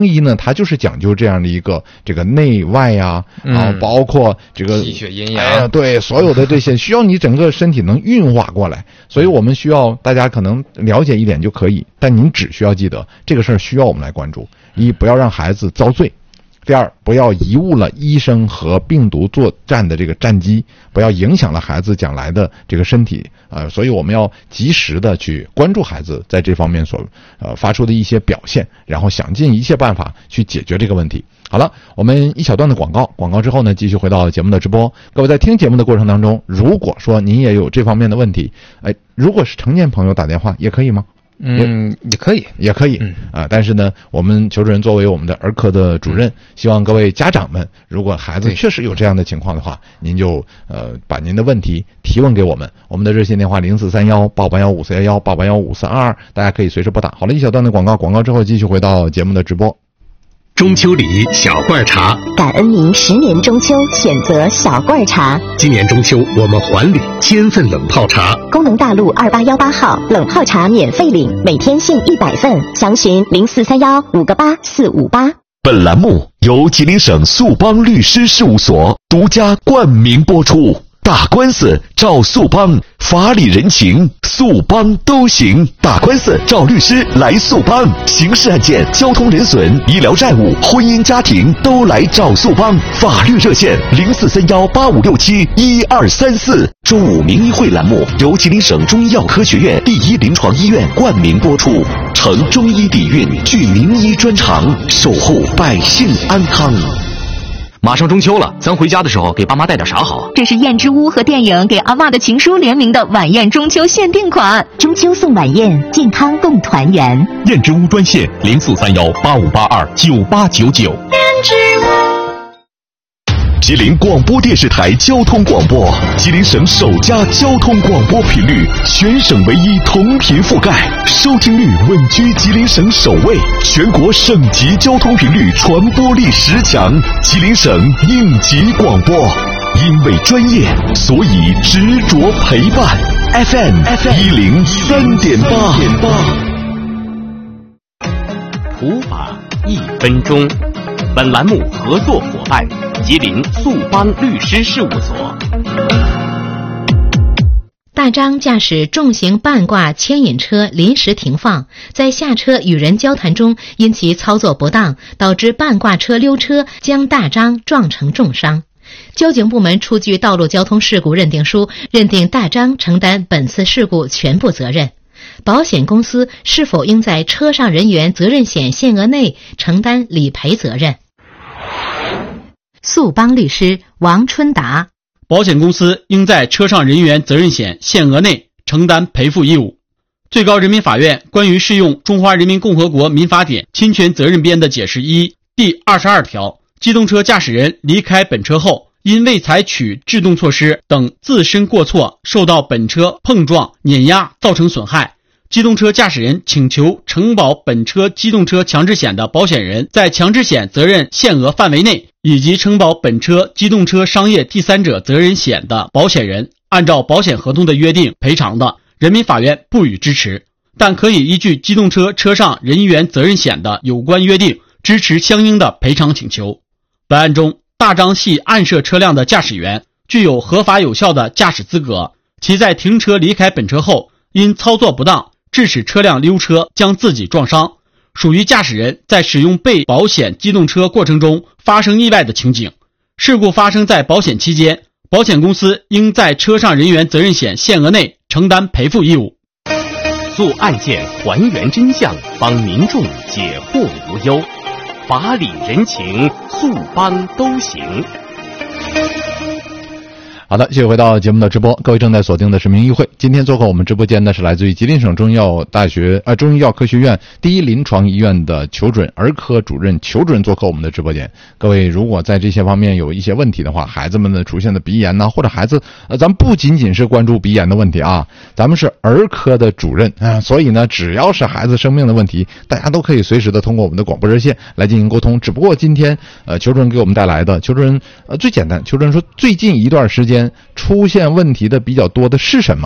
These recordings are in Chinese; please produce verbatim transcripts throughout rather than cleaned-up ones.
医呢，它就是讲究这样的一个这个内外啊，嗯、啊，包括这个气血阴阳、 哎，对，所有的这些需要你整个身体能运化过来，所以我们需要大家可能了解一点就可以，但您只需要记得这个事儿需要我们来关注。一，不要让孩子遭罪。第二，不要贻误了医生和病毒作战的这个战机，不要影响了孩子将来的这个身体啊、呃！所以我们要及时的去关注孩子在这方面所呃发出的一些表现，然后想尽一切办法去解决这个问题。好了，我们一小段的广告，广告之后呢，继续回到节目的直播。各位在听节目的过程当中，如果说您也有这方面的问题，哎，如果是成年朋友打电话也可以吗？ 嗯，也可以， 也可以，嗯啊，但是呢，我们求主任作为我们的儿科的主任，嗯、希望各位家长们，如果孩子确实有这样的情况的话，您就呃把您的问题提问给我们，我们的热线电话零四三幺八八幺五四幺幺八八幺五四二二，大家可以随时拨打。好了，一小段的广告，广告之后继续回到节目的直播。 中秋礼小罐茶， 感恩您十年中秋选择小罐茶。 今年中秋我们还礼千份冷泡茶， 功能大路二八幺八号冷泡茶免费领，每天限一百份，详询零四三幺五个八四五八。 本栏目由吉林省速邦律师事务所独家冠名播出。打官司找速邦，法理人情速邦都行。打官司找律师来速邦，刑事案件、交通人损、医疗债务、婚姻家庭都来找速邦。法律热线零四三幺八五六七一二三四。中午名医会栏目由吉林省中医药科学院第一临床医院冠名播出，承中医底蕴，具名医专长，守护百姓安康。 马上中秋了，咱回家的时候给爸妈带点啥好？ 这是燕之屋和电影给阿嬷的情书联名的晚宴中秋限定款， 中秋送晚宴，健康共团圆。 燕之屋专线零四三幺八五八二九八九九。 燕之屋。 吉林广播电视台交通广播，吉林省首家交通广播频率，全省唯一同频覆盖，收听率稳居吉林省首位，全国省级交通频率传播力十强，吉林省应急广播。因为专业，所以执着陪伴。F M 一零三点八。 普法一分钟。本栏目合作伙伴吉林速邦律师事务所。 大张驾驶重型半挂牵引车临时停放，在下车与人交谈中，因其操作不当，导致半挂车溜车，将大张撞成重伤。交警部门出具道路交通事故认定书，认定大张承担本次事故全部责任。保险公司是否应在车上人员责任险限额内承担理赔责任？速邦律师王春达： 保险公司应在车上人员责任险限额内承担赔付义务。最高人民法院关于适用《中华人民共和国民法典》侵权责任编的解释一第二十二条，机动车驾驶人离开本车后，因未采取制动措施等自身过错受到本车碰撞、碾压造成损害，机动车驾驶人请求承保本车机动车强制险的保险人在强制险责任限额范围内，以及承保本车机动车商业第三者责任险的保险人按照保险合同的约定赔偿的，人民法院不予支持，但可以依据机动车车上人员责任险的有关约定支持相应的赔偿请求。本案中，大张系案涉车辆的驾驶员，具有合法有效的驾驶资格，其在停车离开本车后，因操作不当致使车辆溜车将自己撞伤，属于驾驶人在使用被保险机动车过程中发生意外的情景。事故发生在保险期间，保险公司应在车上人员责任险限额内承担赔付义务。 做案件还原真相，帮民众解惑无忧，法理人情速邦都行。 好的，继续回到节目的直播，各位正在锁定的是名医会。今天做客我们直播间的是来自于吉林省中医药大学呃中医药科学院第一临床医院的裘准儿科主任裘主任做客我们的直播间。各位如果在这些方面有一些问题的话，孩子们的出现的鼻炎呐、啊，或者孩子呃，咱们不仅仅是关注鼻炎的问题啊，咱们是儿科的主任啊、呃，所以呢，只要是孩子生命的问题，大家都可以随时的通过我们的广播热线来进行沟通。只不过今天呃，裘主任给我们带来的裘主任呃最简单，裘主任说最近一段时间出现问题的比较多的是什么？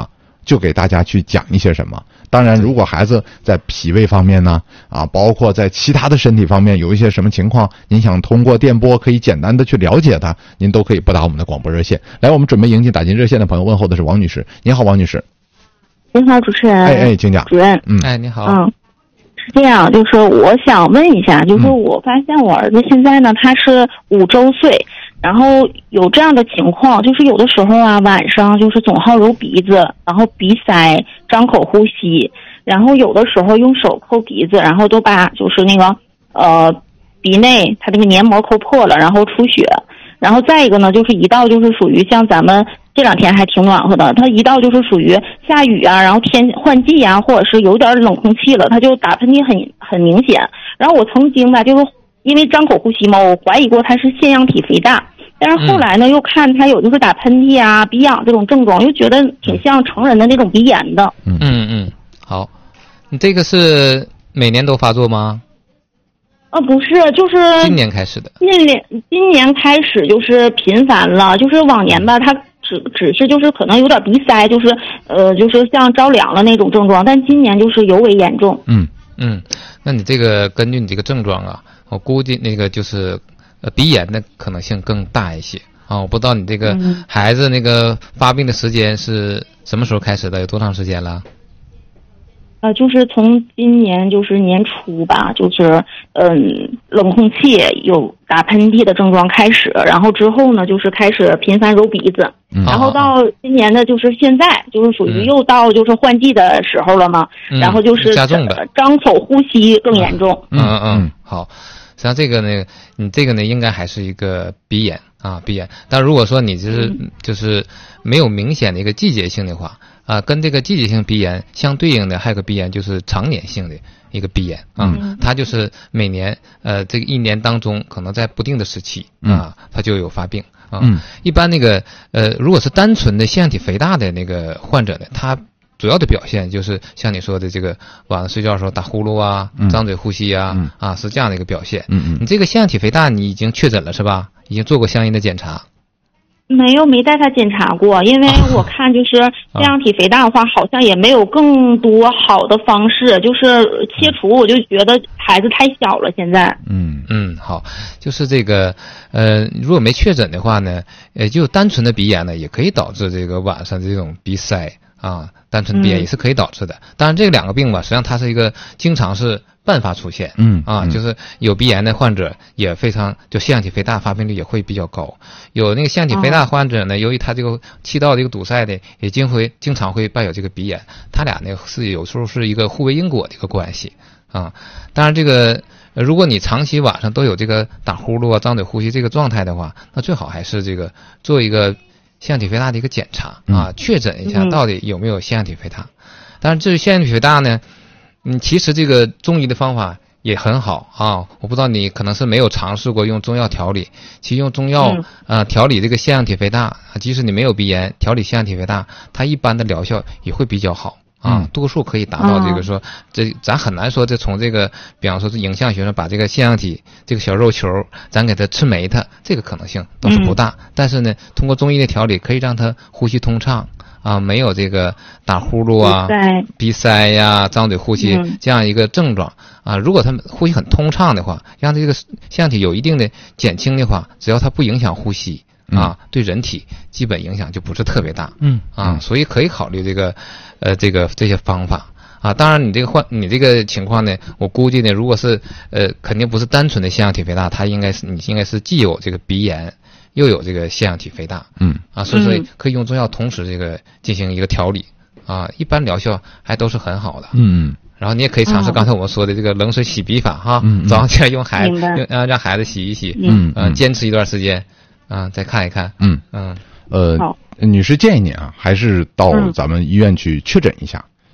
就给大家去讲一些什么。当然，如果孩子在脾胃方面呢，啊，包括在其他的身体方面有一些什么情况，您想通过电波可以简单的去了解它，您都可以拨打我们的广播热线。来，我们准备迎接打进热线的朋友，问候的是王女士。你好，王女士。 你好，主持人。 哎哎，请讲。 主任。 嗯。 哎，你好。 嗯，是这样，就是我想问一下，就是我发现我儿子现在呢，他是五周岁。然后有这样的情况，就是有的时候啊，晚上就是总好揉鼻子，然后鼻塞、张口呼吸，然后有的时候用手抠鼻子，然后都把就是那个呃鼻内他这个黏膜抠破了，然后出血。然后再一个呢，就是一到就是属于像咱们这两天还挺暖和的，他一到就是属于下雨啊，然后天换季啊，或者是有点冷空气了，他就打喷嚏很很明显。然后我曾经吧，就是因为张口呼吸嘛，我怀疑过他是腺样体肥大。但是后来呢，又看他有就是打喷嚏啊、鼻痒这种症状，又觉得挺像成人的那种鼻炎的。 嗯嗯嗯，好，你这个是每年都发作吗？ 呃，不是，就是今年开始的。 那年今年开始就是频繁了，就是往年吧，他只只是就是可能有点鼻塞，就是呃，就是像着凉了那种症状，但今年就是尤为严重。 嗯嗯，那你这个根据你这个症状啊，我估计那个就是。呃，鼻炎的可能性更大一些啊！我不知道你这个孩子那个发病的时间是什么时候开始的，有多长时间了？ 呃，就是从今年就是年初吧，就是嗯，冷空气有打喷嚏的症状开始，然后之后呢，就是开始频繁揉鼻子， 嗯、 然后到今年的就是现在，就是属于又到就是换季的时候了嘛， 嗯、 然后就是加重的张口呼吸更严重。 嗯嗯嗯，好。实际上这个呢，你这个呢应该还是一个鼻炎啊，鼻炎。但如果说你就是、嗯、就是没有明显的一个季节性的话啊，跟这个季节性鼻炎相对应的还有个鼻炎就是常年性的一个鼻炎啊，嗯、它就是每年呃这个一年当中可能在不定的时期啊，它就有发病啊。 嗯、 一般那个呃如果是单纯的腺样体肥大的那个患者呢，他主要的表现就是像你说的这个晚上睡觉的时候打呼噜啊、嗯、张嘴呼吸啊、嗯、啊是这样的一个表现。 嗯嗯， 你这个腺样体肥大你已经确诊了是吧？已经做过相应的检查？ 没有，没带他检查过，因为我看就是腺样体肥大的话，好像也没有更多好的方式，就是切除，我就觉得孩子太小了现在。 嗯嗯，好，就是这个呃，如果没确诊的话呢，呃，就单纯的鼻炎呢，也可以导致这个晚上这种鼻塞。啊，单纯鼻炎也是可以导致的。嗯、当然，这两个病吧，实际上它是一个经常是伴发出现。 嗯啊， 嗯就是有鼻炎的患者也非常，就腺样体肥大发病率也会比较高。有那个腺样体肥大患者呢，哦、由于他这个气道这个堵塞的，也经会经常会伴有这个鼻炎。他俩呢是有时候是一个互为因果的一个关系啊。当然，这个如果你长期晚上都有这个打呼噜啊、张嘴呼吸这个状态的话，那最好还是这个做一个。腺样体肥大的一个检查啊，确诊一下到底有没有腺样体肥大。当然，至于腺样体肥大呢，嗯，其实这个中医的方法也很好啊。我不知道你可能是没有尝试过用中药调理，其实用中药啊、嗯呃、调理这个腺样体肥大，即使你没有鼻炎，调理腺样体肥大，它一般的疗效也会比较好。啊，多数可以达到这个说，这咱很难说这从这个，比方说是影像学上把这个腺样体这个小肉球，咱给它吃没它，这个可能性倒是不大。嗯、但是呢，通过中医的调理，可以让它呼吸通畅啊，没有这个打呼噜啊、鼻塞呀、啊、张嘴呼吸这样一个症状啊。如果他们呼吸很通畅的话，让这个腺样体有一定的减轻的话，只要它不影响呼吸。啊，对人体基本影响就不是特别大， 嗯啊，所以可以考虑这个，呃，这个这些方法啊。当然，你这个患你这个情况呢，我估计呢，如果是呃，肯定不是单纯的腺样体肥大，它应该是你应该是既有这个鼻炎，又有这个腺样体肥大， 嗯啊，所以说可以用中药同时这个进行一个调理啊，一般疗效还都是很好的， 嗯。 然后你也可以尝试刚才我们说的这个冷水洗鼻法哈， 嗯、 早上起来用孩子用啊让孩子洗一洗， 嗯嗯、呃，坚持一段时间。啊，再看一看， 嗯嗯， 呃，女士建议你啊，还是到咱们医院去确诊一下，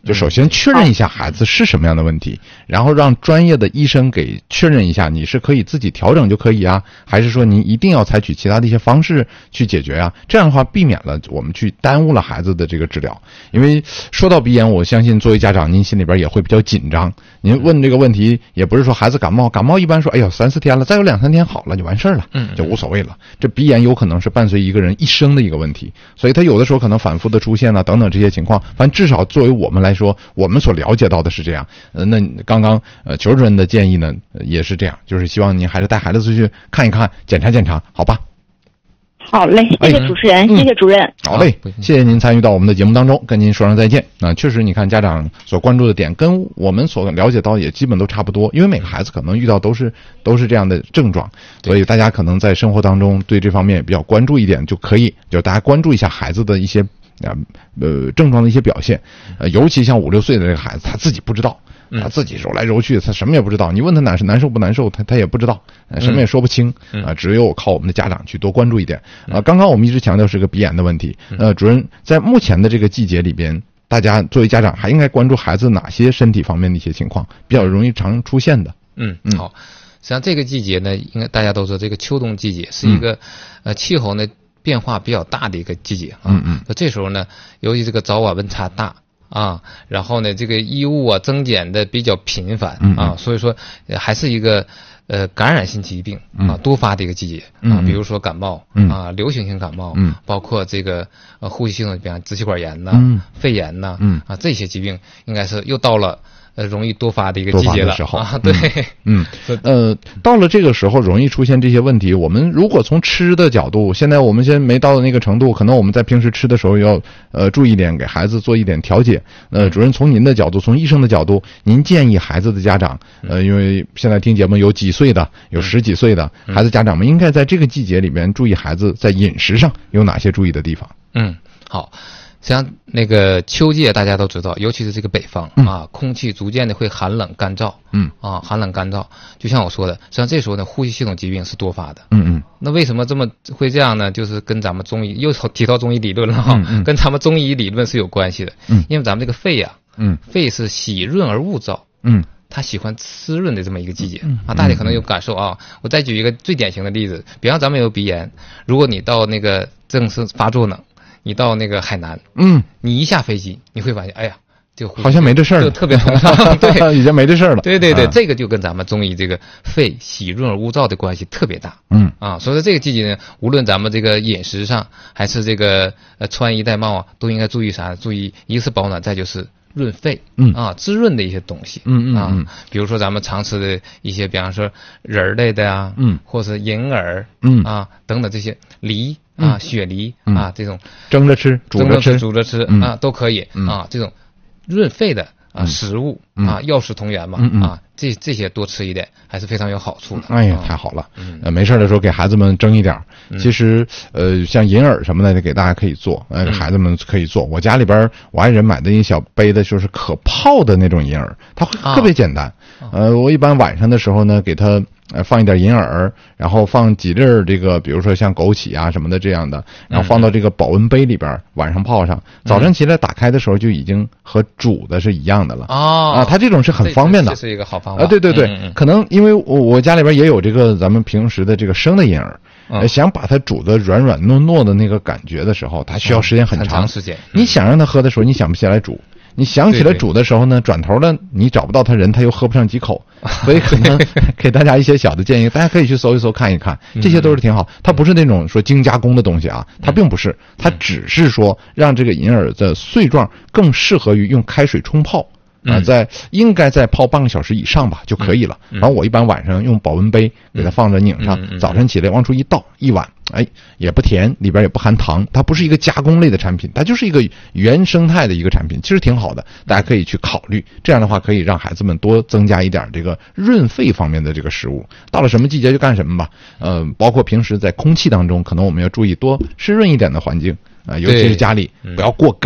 就首先确认一下孩子是什么样的问题，然后让专业的医生给确认一下你是可以自己调整就可以啊，还是说您一定要采取其他的一些方式去解决啊？这样的话避免了我们去耽误了孩子的这个治疗。因为说到鼻炎，我相信作为家长您心里边也会比较紧张。您问这个问题也不是说孩子感冒，感冒一般说哎呦三四天了，再有两三天好了就完事儿了，就无所谓了。这鼻炎有可能是伴随一个人一生的一个问题，所以他有的时候可能反复的出现啊等等这些情况。反正至少作为我们来说，我们所了解到的是这样。呃，那刚刚呃裘主任的建议呢、呃、也是这样，就是希望您还是带孩子出去看一看，检查检查，好吧？ 好嘞，谢谢主持人， 哎、 谢谢主任。 好嘞，谢谢您参与到我们的节目当中，跟您说声再见。啊，确实，你看家长所关注的点跟我们所了解到也基本都差不多，因为每个孩子可能遇到都是都是这样的症状，所以大家可能在生活当中对这方面也比较关注一点就可以，就大家关注一下孩子的一些啊呃症状的一些表现，呃，尤其像五六岁的这个孩子，他自己不知道。他自己揉来揉去，他什么也不知道。你问他难难受不难受，他他也不知道，什么也说不清啊。只有靠我们的家长去多关注一点啊。刚刚我们一直强调是个鼻炎的问题，呃，主任在目前的这个季节里边，大家作为家长还应该关注孩子哪些身体方面的一些情况比较容易常出现的？ 嗯嗯，好。实际上这个季节呢，应该大家都说这个秋冬季节是一个、嗯、呃气候呢变化比较大的一个季节啊。 嗯嗯， 那这时候呢，由于这个早晚温差大。啊，然后呢，这个衣物啊增减的比较频繁啊，所以说还是一个呃感染性疾病啊多发的一个季节啊，比如说感冒啊，流行性感冒，包括这个呃呼吸系统，比方支气管炎呐、肺炎呐，啊这些疾病应该是又到了。呃，容易多发的一个季节了啊，对， 嗯，呃，到了这个时候容易出现这些问题。我们如果从吃的角度，现在我们先没到的那个程度，可能我们在平时吃的时候要呃注意一点，给孩子做一点调节。呃，主任从您的角度，从医生的角度，您建议孩子的家长，呃，因为现在听节目有几岁的，有十几岁的孩子家长们，应该在这个季节里面注意孩子在饮食上有哪些注意的地方？ 嗯，好。实际上，那个秋季大家都知道，尤其是这个北方、嗯、啊，空气逐渐的会寒冷干燥， 嗯啊，寒冷干燥。就像我说的，实际上这时候呢，呼吸系统疾病是多发的， 嗯嗯。 那为什么这么会这样呢？就是跟咱们中医又提到中医理论了哈、嗯嗯，跟咱们中医理论是有关系的。 嗯， 因为咱们这个肺呀、啊， 嗯， 肺是喜润而恶燥， 嗯， 它喜欢湿润的这么一个季节、嗯、啊，大家可能有感受啊。我再举一个最典型的例子，比方咱们有鼻炎，如果你到那个正是发作呢。你到那个海南， 嗯， 你一下飞机，你会发现，哎呀，这个好像没这事儿， 就特别通畅，对， 已经没这事儿了。 对对对、啊，这个就跟咱们中医这个肺喜润而恶燥的关系特别大。 嗯啊，所以说这个季节呢，无论咱们这个饮食上，还是这个呃穿衣戴帽啊，都应该注意啥？注意一个是保暖，再就是润肺， 嗯啊，滋润的一些东西， 嗯嗯啊，比如说咱们常吃的一些，比方说仁儿类的呀、啊， 嗯， 或是银耳， 嗯啊等等这些梨。啊，雪梨、 嗯、 啊，这种蒸着吃、煮着吃、 煮着吃、 嗯、 啊，都可以、 嗯、 啊。这种润肺的啊、嗯、食物、 嗯、 啊，药食同源嘛、 嗯、 啊，这这些多吃一点还是非常有好处的。 哎呀，太好了！呃，没事的时候给孩子们蒸一点。 嗯、 其实，呃，像银耳什么的，给大家可以做，呃， 嗯、 孩子们可以做。我家里边我爱人买的一小杯的，就是可泡的那种银耳，它特别简单。 啊、 呃，我一般晚上的时候呢，给它。呃，放一点银耳，然后放几粒儿这个，比如说像枸杞啊什么的这样的，然后放到这个保温杯里边，晚上泡上，早晨起来打开的时候就已经和煮的是一样的了。 哦， 啊，它这种是很方便的， 这是一个好方法啊。对对对， 嗯嗯可能因为我我家里边也有这个咱们平时的这个生的银耳， 嗯、 想把它煮的软软糯糯的那个感觉的时候，它需要时间很长， 嗯、很长时间。 你想让它喝的时候，你想不起来煮。你想起来煮的时候呢，转头了你找不到他人，他又喝不上几口，所以可能给大家一些小的建议，大家可以去搜一搜看一看，这些都是挺好。它不是那种说精加工的东西啊，它并不是，它只是说让这个银耳的碎状更适合于用开水冲泡。啊、呃，在应该在泡半个小时以上吧就可以了。然后我一般晚上用保温杯给它放着拧上，早晨起来往出一倒一碗，哎，也不甜，里边也不含糖，它不是一个加工类的产品，它就是一个原生态的一个产品，其实挺好的，大家可以去考虑。这样的话可以让孩子们多增加一点这个润肺方面的这个食物。到了什么季节就干什么吧。呃，包括平时在空气当中，可能我们要注意多湿润一点的环境啊、呃，尤其是家里不要过干。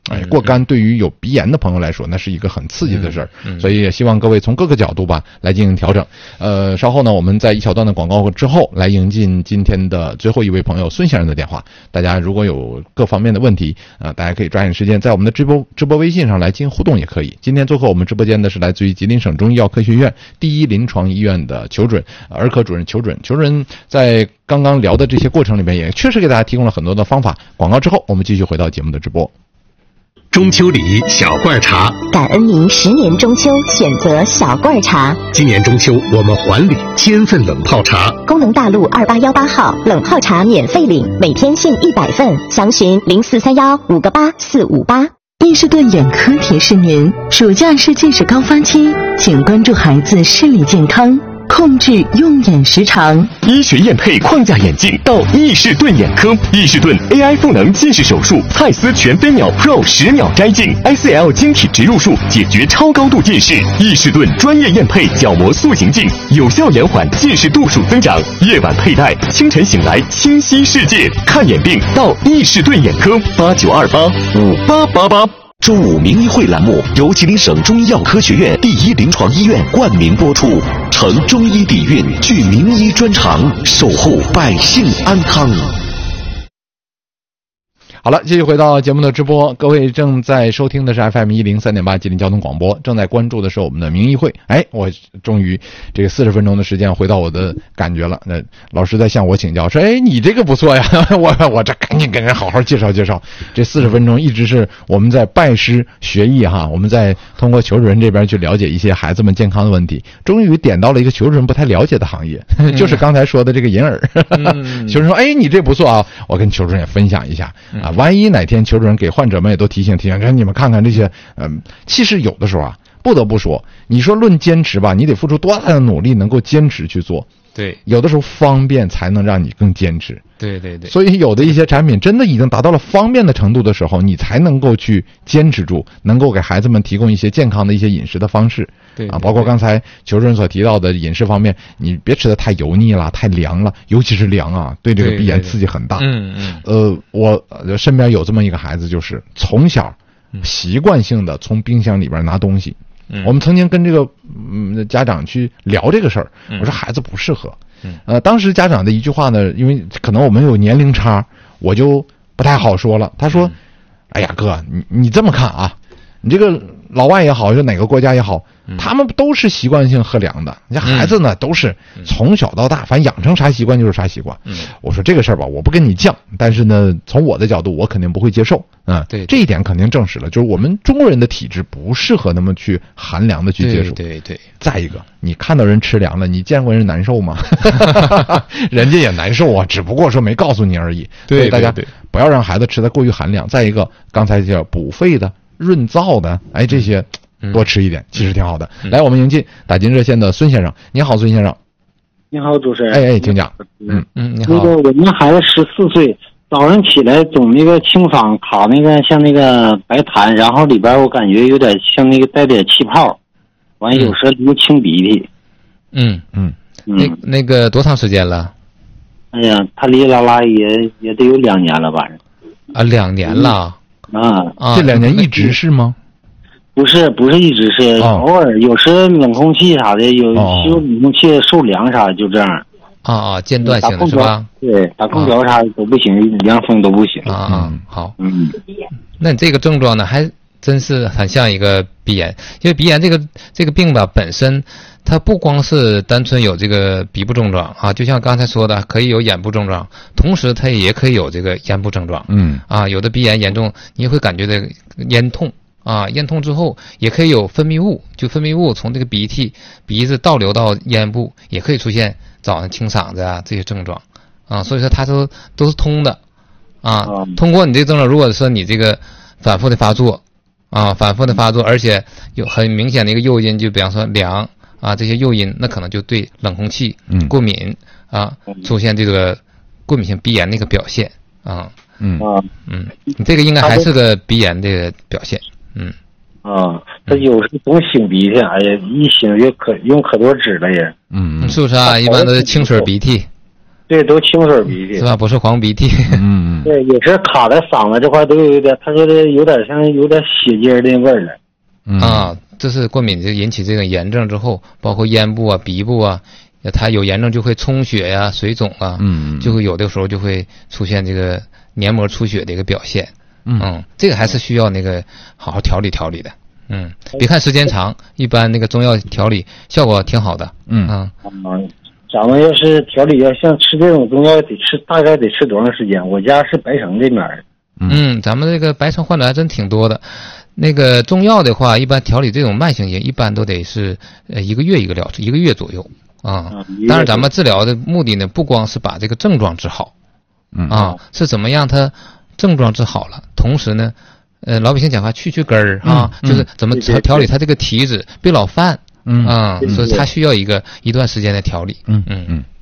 哎，过干对于有鼻炎的朋友来说，那是一个很刺激的事儿， 嗯嗯、 所以也希望各位从各个角度吧来进行调整。呃，稍后呢，我们在一小段的广告之后，来迎进今天的最后一位朋友孙先生的电话。大家如果有各方面的问题啊、呃，大家可以抓紧时间在我们的直播直播微信上来进行互动，也可以。今天做客我们直播间的是来自于吉林省中医药科学院第一临床医院的裘准儿科主任裘准。裘主任在刚刚聊的这些过程里面，也确实给大家提供了很多的方法。广告之后，我们继续回到节目的直播。 中秋礼小罐茶， 感恩您十年中秋选择小罐茶。 今年中秋我们还礼千份冷泡茶， 功能大路二八幺八号冷泡茶免费领，每天限一百份，详询零四三幺五个八四五八。 伊士顿眼科提示您，暑假是近视高发期，请关注孩子视力健康，控制用眼时长。 医学验配框架眼镜到伊士顿眼科，伊士顿 A I 赋能近视手术，蔡司全飞秒 Pro 十秒摘镜 ，I C L 晶体植入术解决超高度近视。伊士顿专业验配角膜塑形镜，有效延缓近视度数增长。夜晚佩戴，清晨醒来清晰世界。看眼病到伊士顿眼科，八九二八五八八八。中午名医会栏目由吉林省中医药科学院第一临床医院冠名播出，承中医底蕴，具名医专长，守护百姓安康。 好了，继续回到节目的直播，各位正在收听的是 F M 一零三点八吉林交通广播，正在关注的是我们的名医会。哎，我终于这个四十分钟的时间回到我的感觉了。那老师在向我请教说，哎，你这个不错呀，我我这赶紧跟人好好介绍介绍。这四十分钟一直是我们在拜师学艺哈，我们在通过裘主任这边去了解一些孩子们健康的问题，终于点到了一个裘主任不太了解的行业，嗯、就是刚才说的这个银耳。嗯、裘主任说，哎，你这不错啊，我跟裘主任也分享一下啊。万一哪天裘主任给患者们也都提醒提醒，说你们看看这些，嗯，其实有的时候啊，不得不说，你说论坚持吧，你得付出多大的努力能够坚持去做。 对， 有的时候方便才能让你更坚持。 对对对， 所以有的一些产品真的已经达到了方便的程度的时候，你才能够去坚持住，能够给孩子们提供一些健康的一些饮食的方式。 对, 对, 对啊，包括刚才裘主任所提到的饮食方面，你别吃的太油腻了，太凉了，尤其是凉啊，对这个鼻炎刺激很大。 嗯嗯。 呃，我身边有这么一个孩子，就是从小习惯性的从冰箱里边拿东西。嗯、我们曾经跟这个嗯家长去聊这个事儿，我说孩子不适合。嗯，呃，当时家长的一句话呢，因为可能我们有年龄差，我就不太好说了。他说：“嗯、哎呀，哥，你你这么看啊，你这个老外也好，就哪个国家也好，嗯、他们都是习惯性喝凉的。人家孩子呢，嗯、都是从小到大，反正养成啥习惯就是啥习惯。嗯”我说这个事儿吧，我不跟你犟，但是呢，从我的角度，我肯定不会接受。啊、嗯，对，这一点肯定证实了，就是我们中国人的体质不适合那么去寒凉的去接触。 对对对。 再一个，你看到人吃凉了，你见过人难受吗？人家也难受啊，只不过说没告诉你而已。 对， 所以大家不要让孩子吃得过于寒凉。再一个，刚才叫补肺的、润燥的，哎，这些多吃一点，嗯、其实挺好的。嗯、来，我们迎进打进热线的孙先生，你好，孙先生。 你好，主持人。 哎哎，请讲。嗯嗯，你好。 那个我们孩子十四岁。早上起来总那个清爽，烤那个像那个白痰，然后里边我感觉有点像那个带点气泡，完有时候流清鼻涕。 嗯嗯，那那个多长时间了？ 哎呀，他哩啦啦也也得有两年了吧？ 啊，两年了。 啊啊， 这两年一直是吗？ 不是，不是一直是， 哦、 偶尔有时冷空气啥的，有吸入冷空气受凉啥，就这样。 啊啊，间断性的是吧？ 对，打空调啥都不行，凉风都不行。 啊啊，好， 嗯， 那你这个症状呢，还真是很像一个鼻炎，因为鼻炎这个这个病吧，本身它不光是单纯有这个鼻部症状啊，就像刚才说的，可以有眼部症状，同时它也可以有这个咽部症状。 嗯， 啊，有的鼻炎严重，你也会感觉这个咽痛。啊，咽痛之后也可以有分泌物，就分泌物从这个鼻涕、鼻子倒流到咽部，也可以出现早上清嗓子啊这些症状啊，所以说它都都是通的啊。通过你这个症状，如果说你这个反复的发作啊，反复的发作，而且有很明显的一个诱因，就比方说凉啊这些诱因，那可能就对冷空气过敏啊，出现这个过敏性鼻炎的一个表现啊。 嗯嗯，你这个应该还是个鼻炎的表现。嗯， 啊，他有时总擤鼻涕，哎呀，一擤就可用可多纸了也。 嗯， 是不是啊？一般都是清水鼻涕。 对，都清水鼻涕是吧？不是黄鼻涕。 嗯对，有时卡在嗓子这块都有点，他说的有点像有点血筋的味儿了。 嗯啊，这是过敏就引起这个炎症之后，包括咽部啊、鼻部啊，它有炎症就会充血呀、水肿啊， 嗯， 就会有的时候就会出现这个黏膜出血的一个表现。 嗯嗯，这个还是需要那个好好调理调理的。嗯，别看时间长，一般那个中药调理效果挺好的。 嗯啊， 嗯，咱们要是调理要像吃这种中药得吃大概得吃多长时间？我家是白城这边儿。 嗯，咱们这个白城患者还真挺多的。那个中药的话，一般调理这种慢性炎，一般都得是呃一个月一个疗程，一个月左右啊。当然，咱们治疗的目的呢，不光是把这个症状治好， 嗯啊，是怎么样它症状治好了，同时呢，呃，老百姓讲话去去根儿啊， 嗯、 就是怎么调调理他这个体质，别老犯。 嗯啊，所以他需要一个一段时间的调理。 嗯嗯嗯。